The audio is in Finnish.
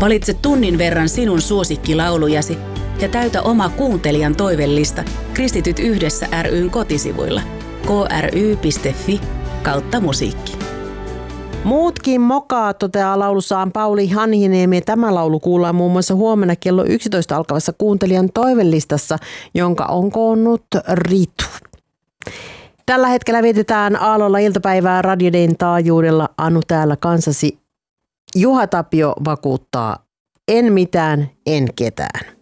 Valitse tunnin verran sinun suosikkilaulujasi ja täytä oma kuuntelijan toivellista Kristityt yhdessä ry:n kotisivuilla kry.fi/musiikki. Muutkin mokaa, toteaa laulussaan Pauli Hanhiniemi. Tämä laulu kuullaan muun muassa huomenna kello 11 alkavassa kuuntelijan toivellistassa, jonka on koonnut Ritu. Tällä hetkellä vietetään Aallolla iltapäivää Radio Dayn taajuudella. Anu täällä kanssasi. Juha Tapio vakuuttaa, en mitään, en ketään.